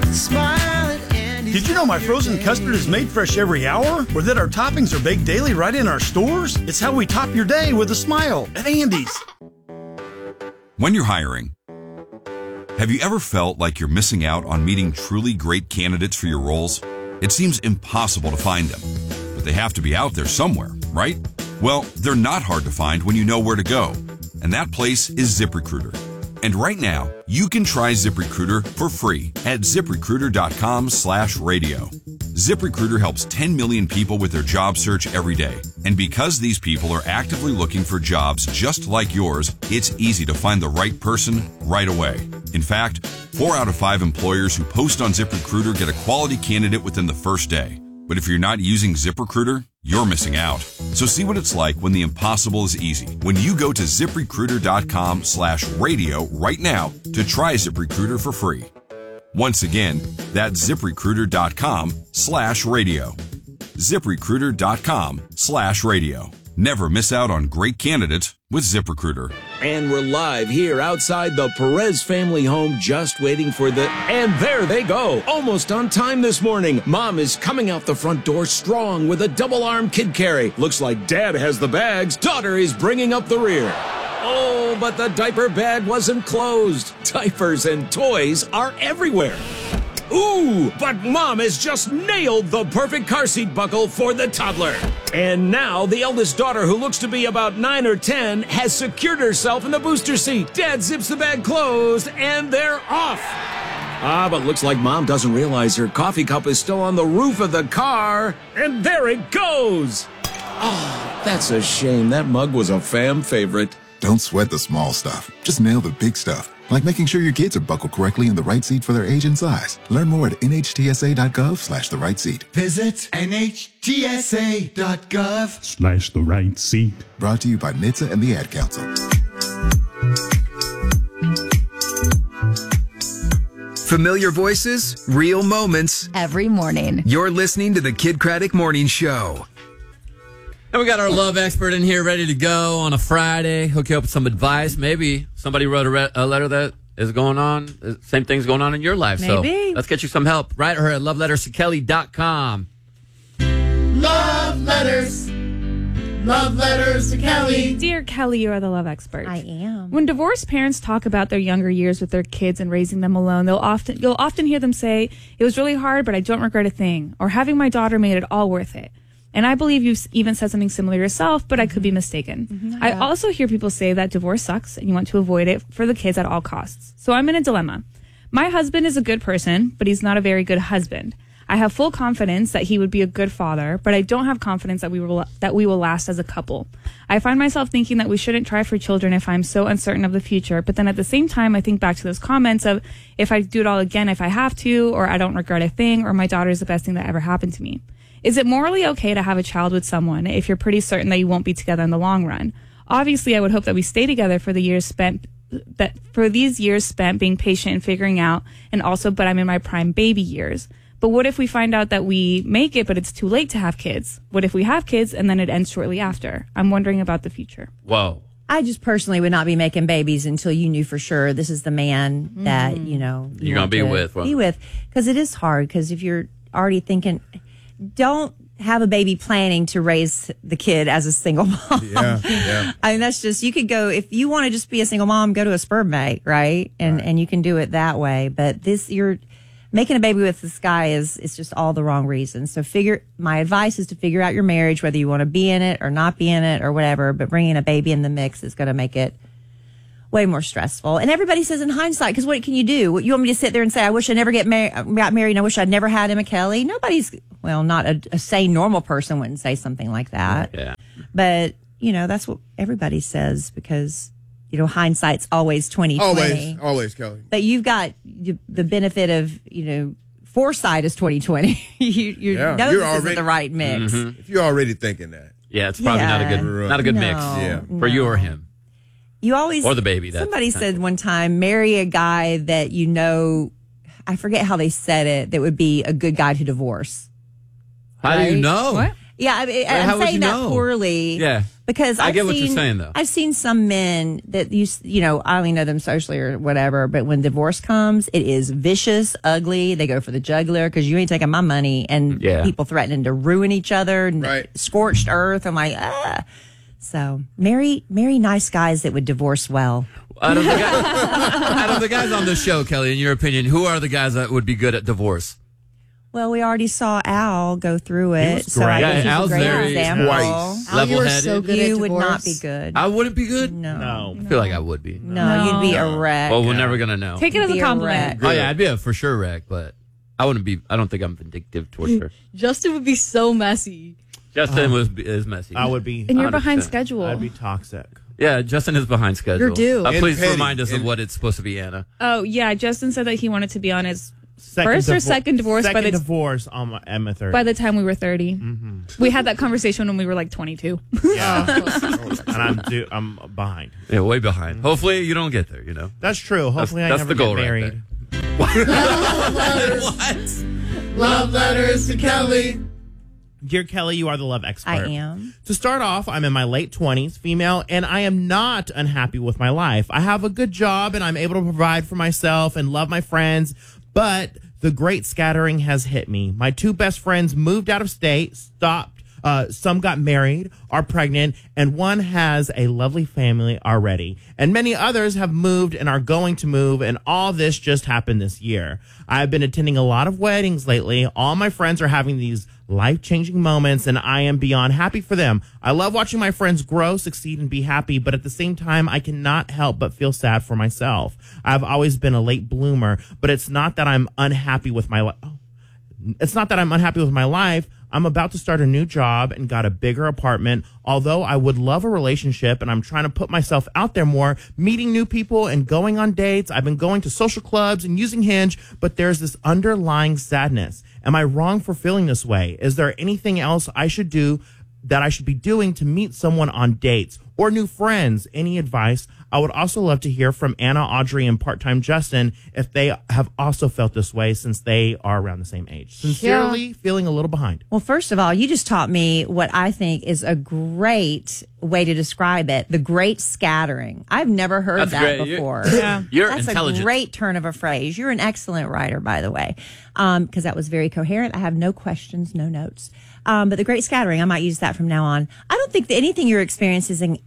Smile at Andy's. Did you know my frozen custard is made fresh every hour? Or that our toppings are baked daily right in our stores? It's how we top your day with a smile at Andy's. When you're hiring, have you ever felt like you're missing out on meeting truly great candidates for your roles? It seems impossible to find them, but they have to be out there somewhere, right? Well, they're not hard to find when you know where to go, and that place is ZipRecruiter. And right now, you can try ZipRecruiter for free at ZipRecruiter.com/radio. ZipRecruiter helps 10 million people with their job search every day. And because these people are actively looking for jobs just like yours, it's easy to find the right person right away. In fact, 4 out of 5 employers who post on ZipRecruiter get a quality candidate within the first day. But if you're not using ZipRecruiter, you're missing out. So see what it's like when the impossible is easy. When you go to ZipRecruiter.com/radio right now to try ZipRecruiter for free. Once again, that's ZipRecruiter.com/radio. ZipRecruiter.com/radio. Never miss out on great candidates with ZipRecruiter. And we're live here outside the Perez family home, just waiting for and there they go. Almost on time this morning. Mom is coming out the front door strong with a double-arm kid carry. Looks like Dad has the bags. Daughter is bringing up the rear. Oh, but the diaper bag wasn't closed. Diapers and toys are everywhere. Ooh, but Mom has just nailed the perfect car seat buckle for the toddler. And now the eldest daughter, who looks to be about 9 or 10, has secured herself in the booster seat. Dad zips the bag closed, and they're off. But looks like Mom doesn't realize her coffee cup is still on the roof of the car. And there it goes. Oh, that's a shame. That mug was a fam favorite. Don't sweat the small stuff. Just nail the big stuff. Like making sure your kids are buckled correctly in the right seat for their age and size. Learn more at nhtsa.gov/the right seat. Visit nhtsa.gov/ the right seat. Brought to you by NHTSA and the Ad Council. Familiar voices, real moments. Every morning. You're listening to the Kid Craddock Morning Show. And we got our love expert in here ready to go on a Friday, hook you up with some advice. Maybe somebody wrote a letter that is going on, same thing's going on in your life. Maybe. So let's get you some help. Write her at loveletterstokelly.com. Love letters. Love letters to Kelly. Dear Kelly, you are the love expert. I am. When divorced parents talk about their younger years with their kids and raising them alone, you'll often hear them say, "It was really hard, but I don't regret a thing," or "Having my daughter made it all worth it." And I believe you've even said something similar yourself, but I could be mistaken. Mm-hmm, I also hear people say that divorce sucks and you want to avoid it for the kids at all costs. So I'm in a dilemma. My husband is a good person, but he's not a very good husband. I have full confidence that he would be a good father, but I don't have confidence that we will last as a couple. I find myself thinking that we shouldn't try for children if I'm so uncertain of the future, but then at the same time, I think back to those comments of if I do it all again if I have to, or I don't regret a thing, or my daughter is the best thing that ever happened to me. Is it morally okay to have a child with someone if you're pretty certain that you won't be together in the long run? Obviously, I would hope that we stay together for these years spent being patient and figuring out, and also, but I'm in my prime baby years. But what if we find out that we make it, but it's too late to have kids? What if we have kids and then it ends shortly after? I'm wondering about the future. Whoa. I just personally would not be making babies until you knew for sure this is the man that, you know, you're going to be with. Be with. Because it is hard. Because if you're already thinking, don't have a baby planning to raise the kid as a single mom. Yeah. I mean, that's just, you could go, if you want to just be a single mom, go to a sperm bank, right? And you can do it that way. But you're making a baby with this guy is just all the wrong reasons. So my advice is to figure out your marriage, whether you want to be in it or not be in it or whatever, but bringing a baby in the mix is going to make it way more stressful. And everybody says in hindsight, because what can you do? You want me to sit there and say, I wish I never got married and I wish I'd never had Emma Kelly? Not a sane, normal person wouldn't say something like that. Yeah. But, that's what everybody says because, hindsight's always 20/20. Always, Kelly. But you've got the benefit of, foresight is 20/20. you know this isn't the right mix. Mm-hmm. If you're already thinking that. Yeah, it's probably not a good mix for you or him. You always or the baby. Somebody said one time, marry a guy that I forget how they said it, that would be a good guy to divorce. How do you know? What? Yeah, how I'm would saying you that know? poorly. Yeah. Because I I've get what seen, you're saying, though. I've seen some men that you know, I only know them socially or whatever, but when divorce comes, it is vicious, ugly. They go for the jugular because you ain't taking my money, and people threatening to ruin each other, and scorched earth. I'm like, ah. So marry nice guys that would divorce well. Out of the guys on this show, Kelly, in your opinion, who are the guys that would be good at divorce? Well, we already saw Al go through it, so I guess he's Al's a great very example. level-headed. So good You at would not divorce. be good. I wouldn't be good? No. I feel like I would be. No, you'd be a wreck. Well, we're never going to know. Take it as a Be a compliment. wreck. Oh, yeah, I'd be a for sure wreck, but I wouldn't be. I don't think I'm vindictive towards her. Justin would be so messy. Justin is messy. I would be. And you're behind 100%. schedule. I'd be toxic. Yeah, Justin is behind schedule. You're due. And Please petty. remind us of what it's supposed to be, Anna. Oh, yeah. Justin said that he wanted to be on his Second first or second divorce Second by the divorce on my Emma 30. by the time we were 30. We had that conversation when we were like 22. Yeah. And I'm behind. Yeah, way behind. Hopefully you don't get there, you know. That's true. Hopefully That's I never the goal get right married. Love letters to Kelly. Dear Kelly, you are the love expert. I am. To start off, I'm in my late 20s, female, and I am not unhappy with my life. I have a good job and I'm able to provide for myself and love my friends, but the great scattering has hit me. My two best friends moved out of state, some got married, are pregnant, and one has a lovely family already. And many others have moved and are going to move, and all this just happened this year. I've been attending a lot of weddings lately. All my friends are having these life-changing moments, and I am beyond happy for them. I love watching my friends grow, succeed, and be happy, but at the same time, I cannot help but feel sad for myself. I've always been a late bloomer, but it's not that I'm unhappy with my life. It's not that I'm unhappy with my life. I'm about to start a new job and got a bigger apartment. Although I would love a relationship and I'm trying to put myself out there more, meeting new people and going on dates. I've been going to social clubs and using Hinge, but there's this underlying sadness. Am I wrong for feeling this way? Is there anything else I should do that I should be doing to meet someone on dates or new friends? Any advice? I would also love to hear from Anna, Audrey, and part-time Justin if they have also felt this way since they are around the same age. Sincerely, feeling a little behind. Well, first of all, you just taught me what I think is a great way to describe it, the great scattering. I've never heard That's that great. before. You're That's intelligent. a great turn of a phrase. You're an excellent writer, by the way, because that was very coherent. I have no questions, no notes. But the great scattering, I might use that from now on. I don't think that anything you're experiencing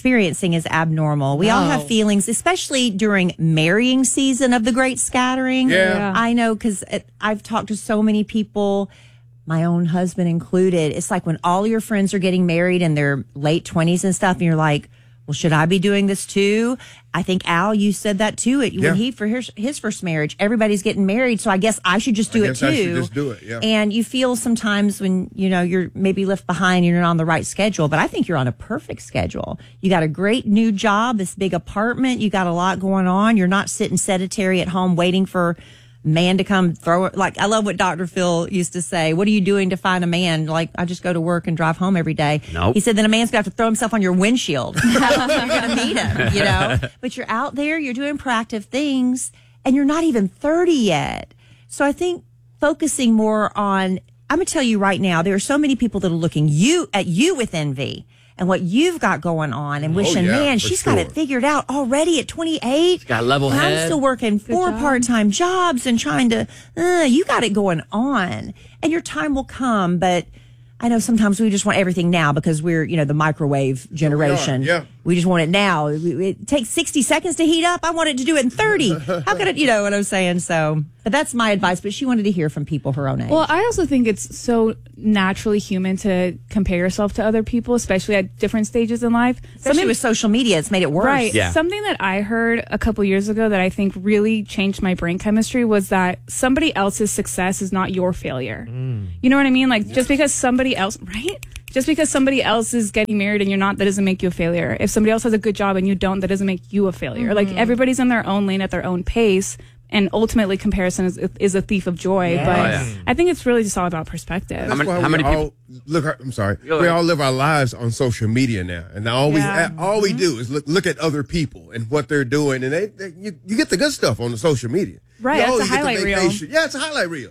is abnormal. We all have feelings, especially during marrying season of the great scattering. Yeah. I know because I've talked to so many people, my own husband included. It's like when all your friends are getting married in their late 20s and stuff, and you're like, well, should I be doing this too? I think, Al, you said that too. When he, for his first marriage, everybody's getting married. So I guess I should just do it too. I should just do it, yeah. And you feel sometimes when, you're maybe left behind and you're not on the right schedule, but I think you're on a perfect schedule. You got a great new job, this big apartment. You got a lot going on. You're not sitting sedentary at home waiting for man to come throw it. Like, I love what Dr. Phil used to say. What are you doing to find a man? Like, I just go to work and drive home every day. Nope. He said, then a man's going to have to throw himself on your windshield. How else are you going to meet him, But you're out there, you're doing proactive things, and you're not even 30 yet. So I think focusing more on, I'm going to tell you right now, there are so many people that are looking at you with envy and what you've got going on and wishing, man, she's got it figured out already at 28. Got a level and head. I'm still working 4 part-time jobs and trying to, you got it going on. And your time will come, but I know sometimes we just want everything now because we're, the microwave generation. Yeah. We just want it now. It takes 60 seconds to heat up. I want it to do it in 30. How could it, you know what I'm saying? So, but that's my advice. But she wanted to hear from people her own age. Well, I also think it's so naturally human to compare yourself to other people, especially at different stages in life. Especially with social media, it's made it worse. Right. Yeah. Something that I heard a couple years ago that I think really changed my brain chemistry was that somebody else's success is not your failure. You know what I mean? Like, just because somebody else, right? Just because somebody else is getting married and you're not, that doesn't make you a failure. If somebody else has a good job and you don't, that doesn't make you a failure. Like, everybody's in their own lane at their own pace. And ultimately, comparison is a thief of joy. Yes. But I think it's really just all about perspective. That's why we all I'm sorry. We all live our lives on social media now, and all we do is look at other people and what they're doing, and you get the good stuff on the social media. Right, You it's a get the highlight reel. vacation. Yeah, it's a highlight reel.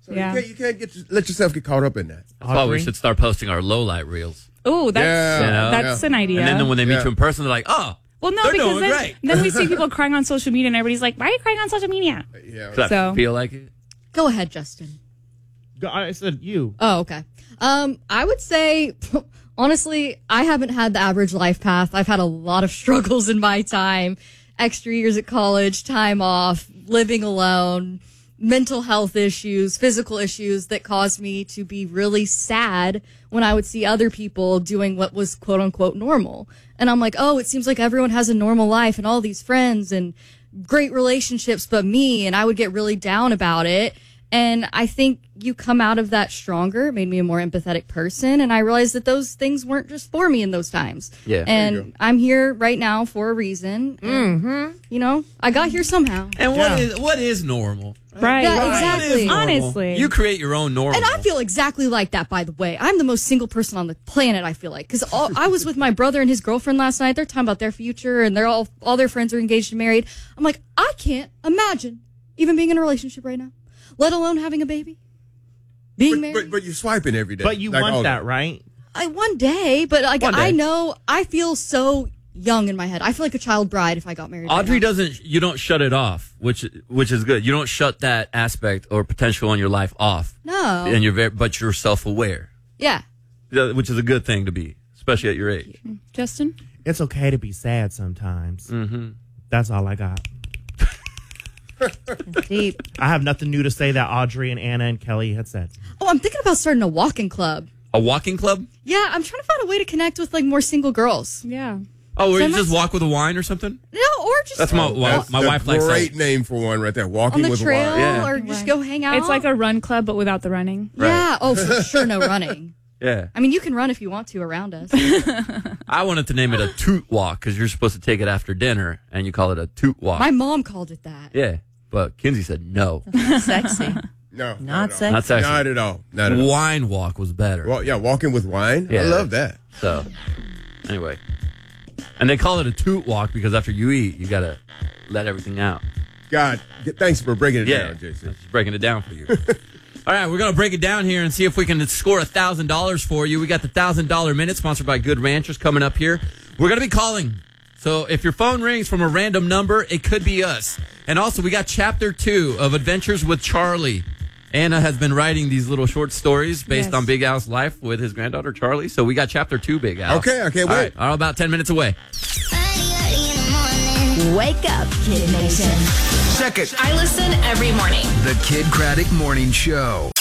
So Yeah. you can't let yourself get caught up in that. That's why we should start posting our low light reels. Oh, that's an idea. And then when they meet you in person, they're like, oh, well, no, they're because doing great. then we see people crying on social media, and everybody's like, "Why are you crying on social media?" Yeah. Does that feel like it? Go ahead, Justin. I said you. Oh, okay. I would say, honestly, I haven't had the average life path. I've had a lot of struggles in my time. Extra years at college, time off, living alone, mental health issues, physical issues that caused me to be really sad when I would see other people doing what was quote unquote normal. And I'm like, oh, it seems like everyone has a normal life and all these friends and great relationships but me. And I would get really down about it. And I think you come out of that stronger. It made me a more empathetic person. And I realized that those things weren't just for me in those times. Yeah. And I'm here right now for a reason. And, you know, I got here somehow. And what is normal? Right. Yeah, right. exactly. Honestly. You create your own normal. And I feel exactly like that, by the way. I'm the most single person on the planet, I feel like. Because I was with my brother and his girlfriend last night. They're talking about their future, and they're all their friends are engaged and married. I'm like, I can't imagine even being in a relationship right now, let alone having a baby, being married. But you're swiping every day. But you Like want all that, right? One day, but like One day. I know, I feel so young in my head. I feel like a child bride if I got married. Audrey right now. doesn't. You don't shut it off, which is good. You don't shut that aspect or potential in your life off. No. And but you're self-aware, Yeah. which is a good thing to be, especially at your age. Justin? It's okay to be sad sometimes. Mm-hmm. That's all I got. Deep. I have nothing new to say that Audrey and Anna and Kelly had said. Oh, I'm thinking about starting a walking club. A walking club? Yeah, I'm trying to find a way to connect with like more single girls. Yeah. Oh, where So you I just must- walk with a wine or something? No, or just That's my wife likes Great that. name for one right there. on Walking the with trail wine. Yeah. or just go hang out. It's like a run club, but without the running. Yeah. Oh, for sure, no running. Yeah. I mean, you can run if you want to around us. I wanted to name it a toot walk because you're supposed to take it after dinner, and you call it a toot walk. My mom called it that. Yeah, but Kinsey said no. Sexy. No, Not at all. sexy. Not sexy. Not at all. Not at all. Wine walk was better. Well, yeah, walking with wine. Yeah. I love that. So, anyway. And they call it a toot walk because after you eat, you got to let everything out. God, thanks for breaking it Yeah, down, Jason. just breaking it down for you. All right, we're going to break it down here and see if we can score $1,000 for you. We got the $1,000 Minute sponsored by Good Ranchers coming up here. We're going to be calling. So if your phone rings from a random number, it could be us. And also, we got Chapter 2 of Adventures with Charlie. Anna has been writing these little short stories based on Big Al's life with his granddaughter, Charlie. So we got Chapter 2, Big Al. Okay, I can't All wait. right, all about 10 minutes away. Wake up, Kid Nation. Check it. I listen every morning. The Kid Craddock Morning Show.